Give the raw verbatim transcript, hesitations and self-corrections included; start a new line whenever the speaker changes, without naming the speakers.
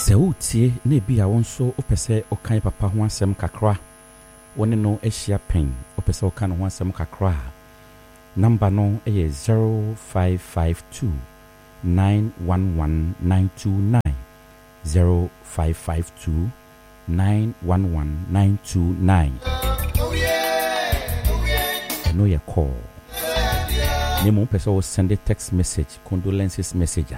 Sewutie ne bia wonso opese okan papa ho asem kakra woni no ehia pen opese okan ho asem kakra number no eh zero five five two nine one one nine two nine zero five five two nine one one nine two nine. I know your call. Nemo pese o send a text message, condolences message.